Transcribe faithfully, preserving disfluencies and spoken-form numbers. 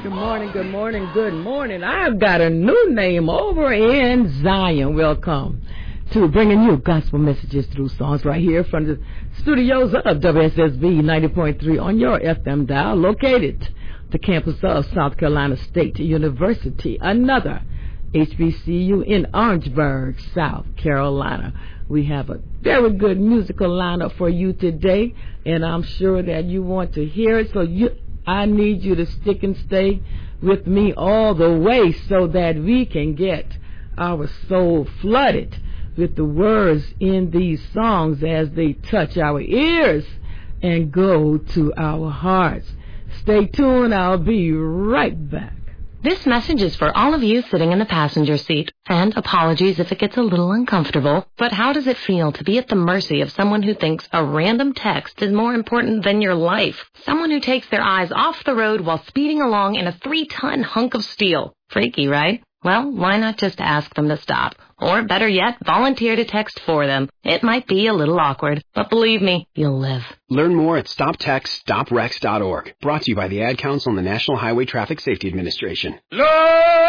Good morning, good morning, good morning. I've got a new name over in Zion. Welcome to bringing you gospel messages through songs right here from the studios of W S S B ninety point three on your F M dial, located the campus of South Carolina State University, another H B C U in Orangeburg, South Carolina. We have a very good musical lineup for you today, and I'm sure that you want to hear it, so you I need you to stick and stay with me all the way so that we can get our soul flooded with the words in these songs as they touch our ears and go to our hearts. Stay tuned. I'll be right back. This message is for all of you sitting in the passenger seat. And apologies if it gets a little uncomfortable, but how does it feel to be at the mercy of someone who thinks a random text is more important than your life? Someone who takes their eyes off the road while speeding along in a three-ton hunk of steel. Freaky, right? Well, why not just ask them to stop? Or better yet, volunteer to text for them. It might be a little awkward, but believe me, you'll live. Learn more at stop text stop rex dot org. Brought to you by the Ad Council and the National Highway Traffic Safety Administration. Lord!